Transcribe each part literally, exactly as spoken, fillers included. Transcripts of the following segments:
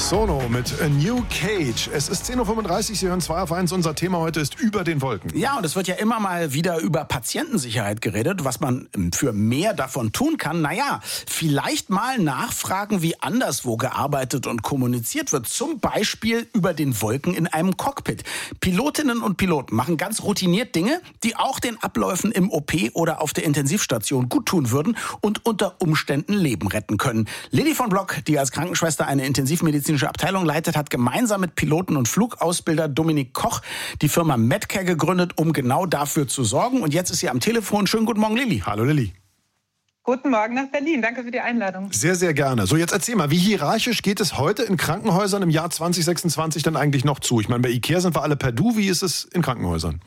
Sono mit A New Cage. Es ist zehn Uhr fünfunddreißig, Sie hören zwei auf eins. Unser Thema heute ist über den Wolken. Ja, und es wird ja immer mal wieder über Patientensicherheit geredet, was man für mehr davon tun kann. Naja, vielleicht mal nachfragen, wie anderswo gearbeitet und kommuniziert wird. Zum Beispiel über den Wolken in einem Cockpit. Pilotinnen und Piloten machen ganz routiniert Dinge, die auch den Abläufen im O P oder auf der Intensivstation gut tun würden und unter Umständen Leben retten können. Lilly von Block, die als Krankenschwester eine intensivmedizinische Abteilung leitet, hat gemeinsam mit Piloten und Flugausbilder Dominik Koch die Firma Medcare gegründet, um genau dafür zu sorgen. Und jetzt ist sie am Telefon. Schönen guten Morgen, Lilly. Hallo, Lilly. Guten Morgen nach Berlin. Danke für die Einladung. Sehr, sehr gerne. So, jetzt erzähl mal, wie hierarchisch geht es heute in Krankenhäusern im Jahr zwanzig sechsundzwanzig denn eigentlich noch zu? Ich meine, bei IKEA sind wir alle per Du. Wie ist es in Krankenhäusern?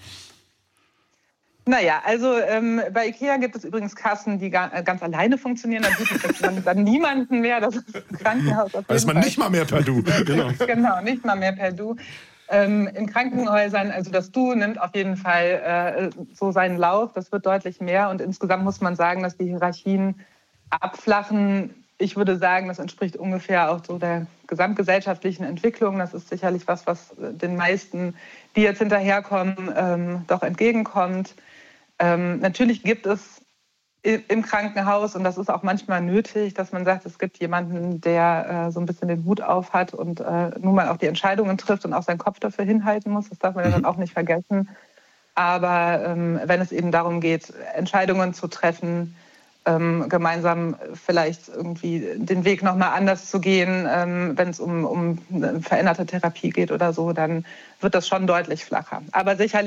Naja, also ähm, bei IKEA gibt es übrigens Kassen, die ga, äh, ganz alleine funktionieren. Da gibt man dann niemanden mehr. Das ist im Krankenhaus auf jeden Da ist man Fall. nicht mal mehr per Du. Genau. Genau, nicht mal mehr per Du. Ähm, in Krankenhäusern, also das Du nimmt auf jeden Fall äh, so seinen Lauf. Das wird deutlich mehr. Und insgesamt muss man sagen, dass die Hierarchien abflachen. Ich würde sagen, das entspricht ungefähr auch so der gesamtgesellschaftlichen Entwicklung. Das ist sicherlich was, was den meisten, die jetzt hinterherkommen, ähm, doch entgegenkommt. Ähm, natürlich gibt es im Krankenhaus, und das ist auch manchmal nötig, dass man sagt, es gibt jemanden, der äh, so ein bisschen den Hut auf hat und äh, nun mal auch die Entscheidungen trifft und auch seinen Kopf dafür hinhalten muss. Das darf man ja dann auch nicht vergessen. Aber ähm, wenn es eben darum geht, Entscheidungen zu treffen, ähm, gemeinsam vielleicht irgendwie den Weg nochmal anders zu gehen, ähm, wenn es um, um eine veränderte Therapie geht oder so, dann wird das schon deutlich flacher. Aber sicherlich